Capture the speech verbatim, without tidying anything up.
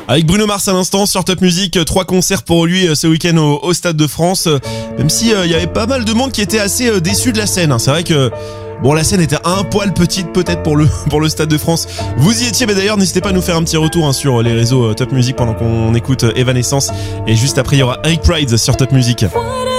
Avec Bruno Mars à l'instant sur Top Music, trois concerts pour lui ce week-end au, au Stade de France. Même si il euh, y avait pas mal de monde qui était assez euh, déçu de la scène. Hein. C'est vrai que bon, la scène était un poil petite peut-être pour le pour le Stade de France. Vous y étiez, mais d'ailleurs n'hésitez pas à nous faire un petit retour hein, sur les réseaux euh, Top Music pendant qu'on écoute euh, Evanescence. Et juste après il y aura Eric Prydz sur Top Music.